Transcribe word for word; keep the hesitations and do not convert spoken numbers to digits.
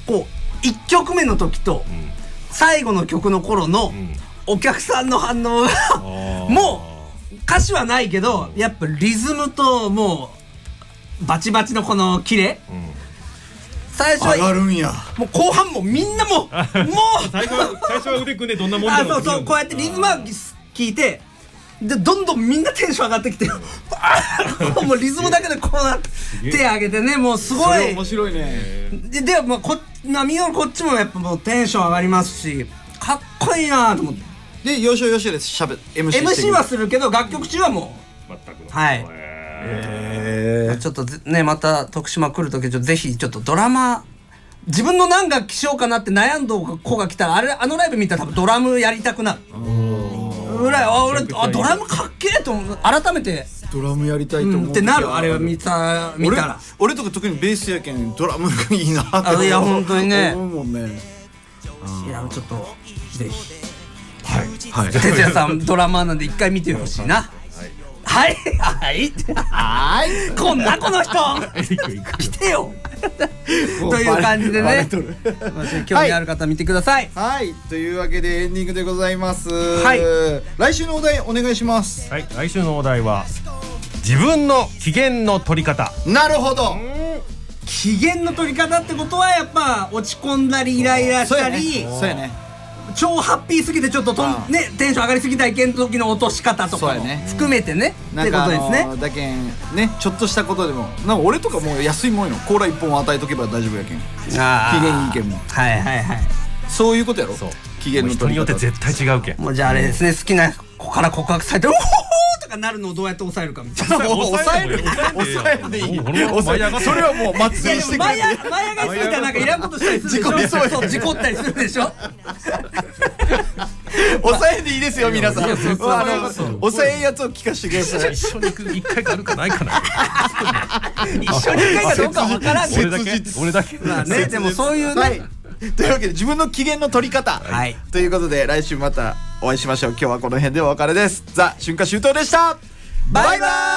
こういっきょくめの時と最後の曲の頃のお客さんの反応がもう歌詞はないけどやっぱリズムともうバチバチのこのキレ、最初は上がるんや。 もう後半もみんなもうもう最初は最初は腕組んでどんなもんだろう。 あ、そうそう、こうやってリズムは聞いてでどんどんみんなテンション上がってきてもうリズムだけでこうなって手上げてね、もうすごい。 それ面白いね。 ででもこなみよこっちもやっぱもうテンション上がりますしかっこいいなと思って。 でよしよしでしゃべ エムシー してエムシー はするけど楽曲中はもう全くのはいへちょっとねまた徳島来るときぜひちょっとドラマ自分の何楽器しようかなって悩んど子が来たらあれあのライブ見たら多分ドラムやりたくなるぐらい、あ俺あドラムかっけえと思う改めてドラムやりたいと思う、 うん、ってなるあれを見た見たら俺とか特にベースやけんドラムがいいなってあいや本当にね思うもんね。 いやちょっとぜひはいはい哲也さんドラマーなんで一回見てほしいな。はいはいはいこんなこの人来てよという感じでね興味ある方見てください。 はいというわけでエンディングでございます。 はい来週のお題お願いします。 はい、来週のお題は自分の機嫌の取り方。 なるほど。 機嫌の取り方ってことはやっぱ落ち込んだりイライラしたりそうやね。 超ハッピーすぎてちょっととんねテンション上がりすぎた意見の時の落とし方とかも含めてねってことですね。 だけんねちょっとしたことでもなんか俺とかもう安いもんよ。コーラ一本与えとけば大丈夫やけん。機嫌いいけんもはいはいはいそういうことやろ。 そう機嫌の人によって絶対違うけん。 もうじゃああれですね好きな子から告白されて「おほほー!」とかなるのをどうやって抑えるかみたいな。 抑える抑えるでいい。それはもう祭りしてくれて舞い上がりすぎたらなんかいらんことしたりするでしょ。そう事故ったりするでしょ。 抑えでいいですよ皆さん。抑えんやつを聞かせてください。 一緒に行く一回があるかないかな。 一緒に一回かどうかわからんけど俺だけ俺だけ。 まあねでもそういうねというわけで自分の機嫌の取り方はいということで来週またお会いしましょう。今日はこの辺でお別れです。ザ・春夏秋冬でした。バイバーイ。